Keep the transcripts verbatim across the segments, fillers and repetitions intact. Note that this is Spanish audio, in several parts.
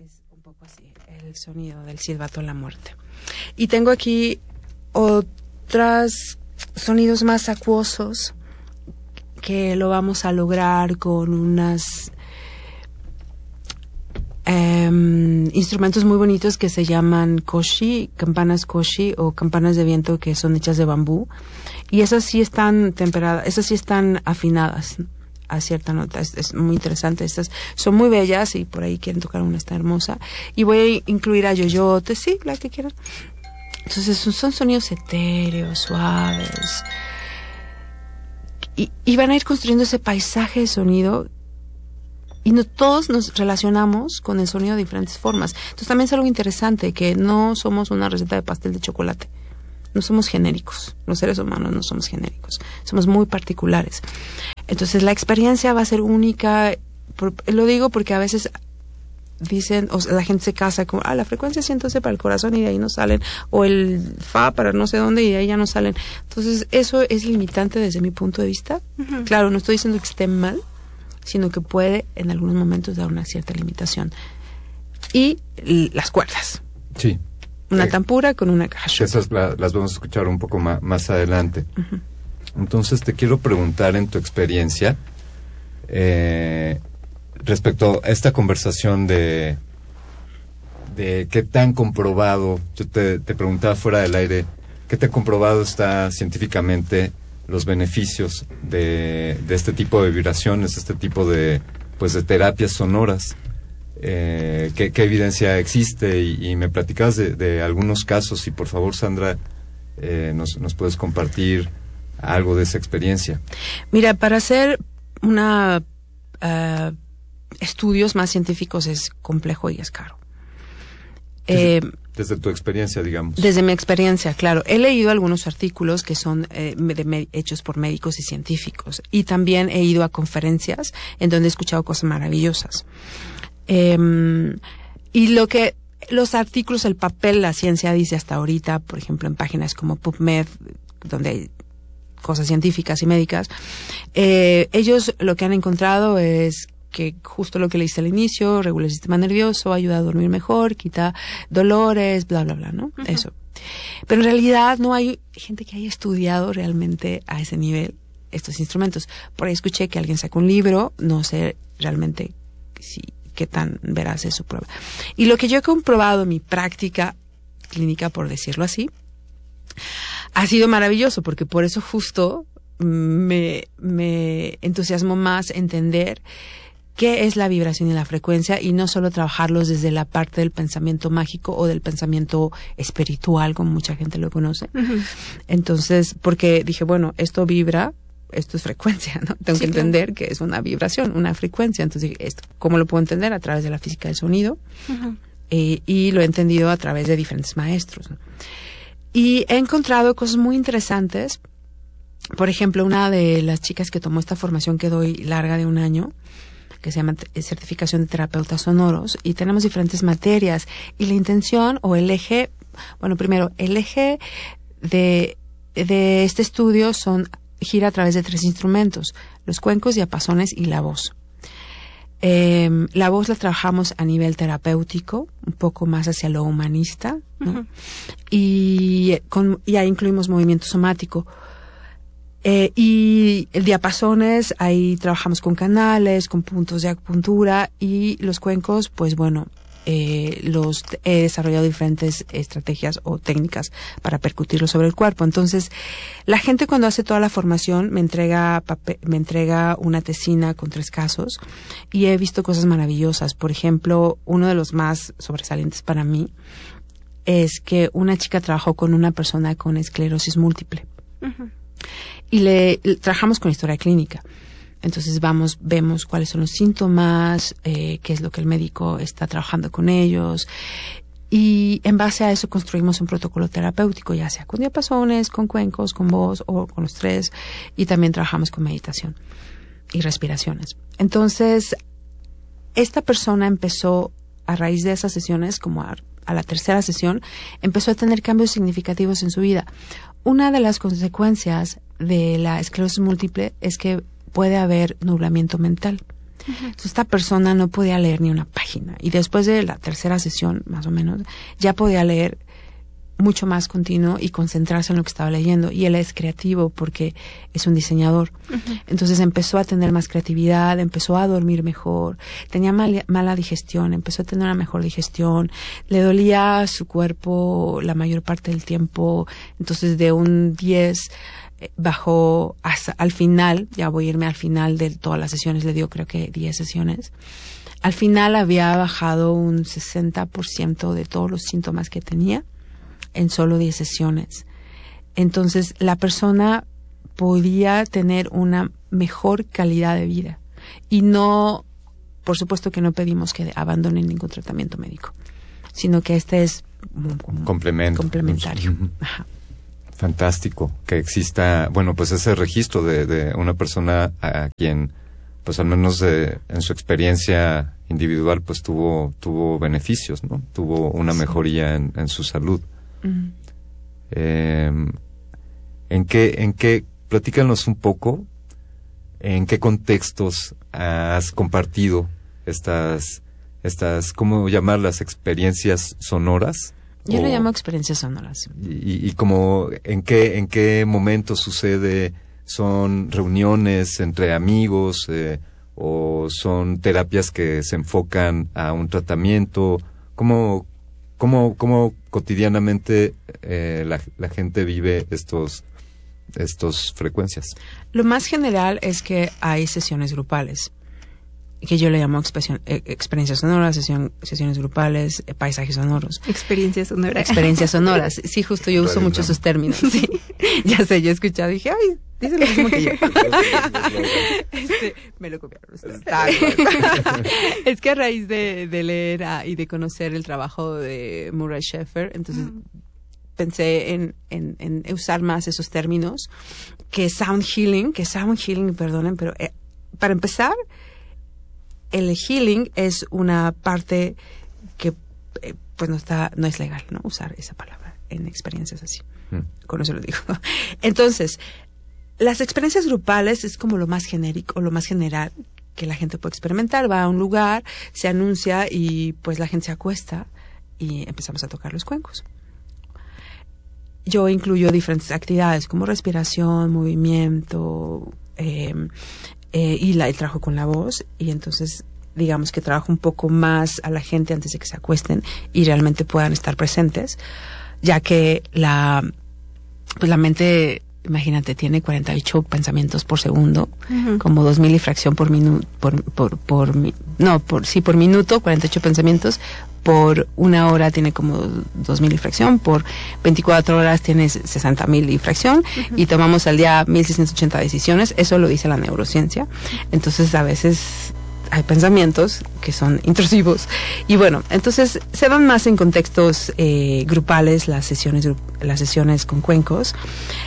es un poco así, el sonido del silbato de la muerte. Y tengo aquí otros sonidos más acuosos que lo vamos a lograr con unas um, instrumentos muy bonitos que se llaman koshi, campanas koshi o campanas de viento, que son hechas de bambú, y esas sí están temperadas, esas sí están afinadas a cierta nota. Es, es muy interesante. Estas son muy bellas y por ahí quieren tocar una, está hermosa. Y voy a incluir a yoyote, sí, la que quieran. Entonces son, son sonidos etéreos, suaves. Y, y van a ir construyendo ese paisaje de sonido. Y no, todos nos relacionamos con el sonido de diferentes formas. Entonces también es algo interesante, que no somos una receta de pastel de chocolate. No somos genéricos. Los seres humanos no somos genéricos. Somos muy particulares. Entonces la experiencia va a ser única. Por, lo digo porque a veces dicen, o sea, la gente se casa con, ah, la frecuencia ciento doce para el corazón y de ahí no salen, o el fa para no sé dónde y de ahí ya no salen. Entonces eso es limitante desde mi punto de vista. Uh-huh. Claro, no estoy diciendo que esté mal, sino que puede en algunos momentos dar una cierta limitación. Y l- las cuerdas. Sí. Una eh, tampura con una caja. Esas la, las vamos a escuchar un poco ma- más adelante. Uh-huh. Entonces te quiero preguntar, en tu experiencia, eh, respecto a esta conversación de, de qué tan comprobado, yo te, te preguntaba fuera del aire, qué tan comprobado está científicamente los beneficios de, de este tipo de vibraciones, este tipo de, pues, de terapias sonoras. Eh, ¿qué, qué evidencia existe? Y, y me platicabas de, de algunos casos, y por favor, Sandra, eh, nos, nos puedes compartir algo de esa experiencia. Mira, para hacer una uh, estudios más científicos es complejo y es caro. Desde, Eh, desde tu experiencia, digamos. Desde mi experiencia, claro. He leído algunos artículos que son eh, de, me, hechos por médicos y científicos. Y también he ido a conferencias en donde he escuchado cosas maravillosas. Eh, y lo que los artículos, el papel, la ciencia dice hasta ahorita, por ejemplo, en páginas como PubMed, donde hay cosas científicas y médicas, eh, ellos lo que han encontrado es que justo lo que le hice al inicio, regula el sistema nervioso, ayuda a dormir mejor, quita dolores, bla, bla, bla, ¿no? Uh-huh. Eso. Pero en realidad no hay gente que haya estudiado realmente a ese nivel estos instrumentos. Por ahí escuché que alguien sacó un libro, no sé realmente si qué tan veraz es su prueba. Y lo que yo he comprobado en mi práctica clínica, por decirlo así, ha sido maravilloso, porque por eso justo me, me entusiasmó más entender qué es la vibración y la frecuencia, y no solo trabajarlos desde la parte del pensamiento mágico o del pensamiento espiritual, como mucha gente lo conoce. Uh-huh. Entonces, porque dije, bueno, esto vibra, esto es frecuencia, ¿no? Tengo sí, que entender claro. que es una vibración, una frecuencia. Entonces dije, esto, ¿cómo lo puedo entender? A través de la física del sonido. Uh-huh. eh, y lo he entendido a través de diferentes maestros, ¿no? Y he encontrado cosas muy interesantes. Por ejemplo, una de las chicas que tomó esta formación que doy larga de un año, que se llama Certificación de Terapeutas Sonoros, y tenemos diferentes materias. Y la intención o el eje, bueno, primero, el eje de, de este estudio son, gira a través de tres instrumentos: los cuencos, diapasones y la voz. Eh, la voz la trabajamos a nivel terapéutico, un poco más hacia lo humanista, ¿no? Uh-huh. Y con, ya incluimos movimiento somático. Eh, y el diapasones, ahí trabajamos con canales, con puntos de acupuntura, y los cuencos, pues bueno, eh, los he desarrollado diferentes estrategias o técnicas para percutirlos sobre el cuerpo. Entonces, la gente cuando hace toda la formación me entrega papel, me entrega una tesina con tres casos, y he visto cosas maravillosas. Por ejemplo, uno de los más sobresalientes para mí es que una chica trabajó con una persona con esclerosis múltiple. Uh-huh. Y le, le trabajamos con historia clínica. Entonces vamos, vemos cuáles son los síntomas, eh, qué es lo que el médico está trabajando con ellos, y en base a eso construimos un protocolo terapéutico, ya sea con diapasones, con cuencos, con voz o con los tres, y también trabajamos con meditación y respiraciones. Entonces, esta persona empezó, a raíz de esas sesiones, como a, a la tercera sesión, empezó a tener cambios significativos en su vida. Una de las consecuencias de la esclerosis múltiple es que puede haber nublamiento mental. Uh-huh. Entonces, esta persona no podía leer ni una página. Y después de la tercera sesión, más o menos, ya podía leer mucho más continuo y concentrarse en lo que estaba leyendo. Y él es creativo porque es un diseñador. Uh-huh. Entonces empezó a tener más creatividad, empezó a dormir mejor, tenía mal, mala digestión, empezó a tener una mejor digestión, le dolía su cuerpo la mayor parte del tiempo. Entonces de un diez eh, bajó hasta al final, ya voy a irme al final de todas las sesiones, le dio creo que diez sesiones. Al final había bajado un sesenta por ciento de todos los síntomas que tenía en solo diez sesiones. Entonces, la persona podía tener una mejor calidad de vida. Y no, por supuesto que no pedimos que abandonen ningún tratamiento médico, sino que este es un complemento. complementario. Ajá. Fantástico que exista, bueno, pues ese registro de, de una persona a quien, pues al menos de, en su experiencia individual, pues tuvo tuvo beneficios, ¿no? Tuvo una sí. mejoría en, en su salud. Uh-huh. Eh, ¿En qué, en qué, platícanos un poco, en qué contextos has compartido estas, estas, ¿cómo llamarlas? Experiencias sonoras. Yo o, le llamo experiencias sonoras. Y, y como, ¿en qué, en qué momento sucede? ¿Son reuniones entre amigos, eh, o son terapias que se enfocan a un tratamiento? ¿Cómo, cómo, cómo cotidianamente eh, la, la gente vive estos estos frecuencias? Lo más general es que hay sesiones grupales, que yo le llamo expresión, eh, experiencias sonoras, sesión, sesiones grupales, eh, paisajes sonoros. Experiencias sonoras. Experiencias sonoras. Sí, justo yo uso mucho esos términos. Sí. Ya sé, yo he escuchado y dije, ay, dice lo mismo que yo. este, me lo copiaron ustedes. Es que a raíz de, de leer ah, y de conocer el trabajo de Murray Schafer, entonces mm. pensé en, en, en usar más esos términos que sound healing, que sound healing, perdonen, pero eh, para empezar, el healing es una parte que eh, pues no está, no es legal, ¿no? Usar esa palabra en experiencias así. Mm. Con eso lo digo. Entonces, las experiencias grupales es como lo más genérico, lo más general que la gente puede experimentar. Va a un lugar, se anuncia y pues la gente se acuesta y empezamos a tocar los cuencos. Yo incluyo diferentes actividades como respiración, movimiento, eh, eh, y la, el trabajo con la voz. Y entonces, digamos que trabajo un poco más a la gente antes de que se acuesten y realmente puedan estar presentes, ya que la, pues la mente, imagínate, tiene cuarenta y ocho pensamientos por segundo, uh-huh. como dos mil y fracción por minuto, por, por, por, no, por, sí, por minuto, cuarenta y ocho pensamientos. Por una hora tiene como dos mil y fracción, por veinticuatro horas tiene sesenta mil y fracción, uh-huh. y tomamos al día mil seiscientas ochenta decisiones. Eso lo dice la neurociencia. Entonces, a veces hay pensamientos que son intrusivos. Y bueno, entonces se dan más en contextos eh, grupales las sesiones, las sesiones con cuencos.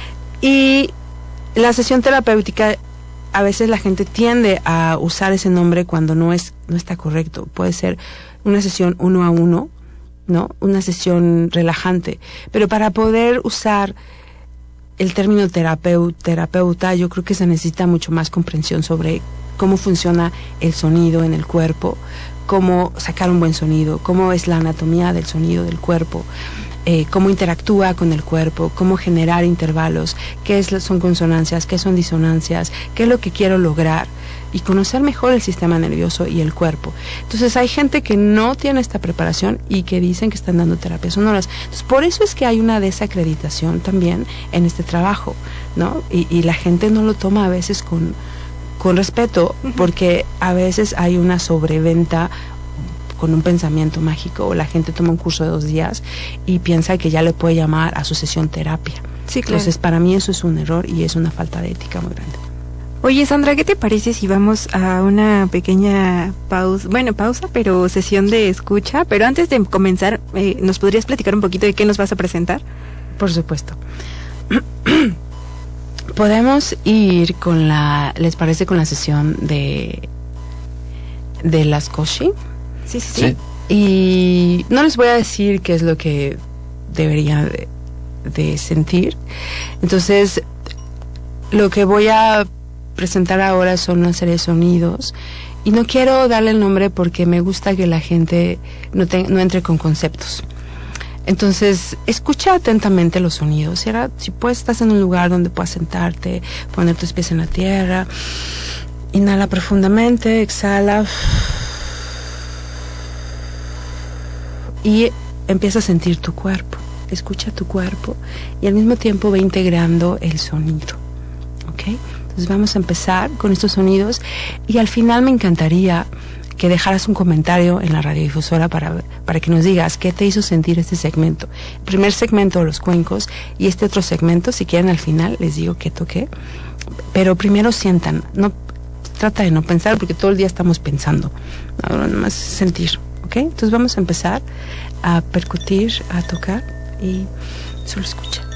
Y la sesión terapéutica, a veces la gente tiende a usar ese nombre cuando no es, no está correcto. Puede ser una sesión uno a uno, ¿no? Una sesión relajante. Pero para poder usar el término terapeut, terapeuta, yo creo que se necesita mucho más comprensión sobre cómo funciona el sonido en el cuerpo, cómo sacar un buen sonido, cómo es la anatomía del sonido del cuerpo, eh, cómo interactúa con el cuerpo, cómo generar intervalos, qué es, son consonancias, qué son disonancias, qué es lo que quiero lograr, y conocer mejor el sistema nervioso y el cuerpo. Entonces hay gente que no tiene esta preparación y que dicen que están dando terapias sonoras. Entonces por eso es que hay una desacreditación también en este trabajo, ¿no? Y, y la gente no lo toma a veces con, con respeto, porque a veces hay una sobreventa con un pensamiento mágico, o la gente toma un curso de dos días y piensa que ya le puede llamar a su sesión terapia. Sí, claro. Entonces para mí eso es un error y es una falta de ética muy grande. Oye, Sandra, ¿qué te parece si vamos a una pequeña pausa, bueno, pausa, pero sesión de escucha? Pero antes de comenzar, eh, ¿nos podrías platicar un poquito de qué nos vas a presentar? Por supuesto. Podemos ir con la, ¿les parece con la sesión de de las Koshi? Sí, sí, sí. Sí. Y no les voy a decir qué es lo que debería de, de sentir. Entonces, lo que voy a presentar ahora son una serie de sonidos Y no quiero darle el nombre porque me gusta que la gente no, te, no entre con conceptos. Entonces, escucha atentamente los sonidos. Si, era, si puedes, estás en un lugar donde puedas sentarte, poner tus pies en la tierra. Inhala profundamente, exhala. Y empieza a sentir tu cuerpo. Escucha tu cuerpo y al mismo tiempo va integrando el sonido. ¿Ok? Entonces vamos a empezar con estos sonidos y al final me encantaría que dejaras un comentario en la radiodifusora para, para que nos digas qué te hizo sentir este segmento. El primer segmento, los cuencos, y este otro segmento, si quieren al final les digo qué toqué. Pero primero sientan, no trata de no pensar porque todo el día estamos pensando. Ahora nada más sentir, ¿ok? Entonces vamos a empezar a percutir, a tocar y solo escucha.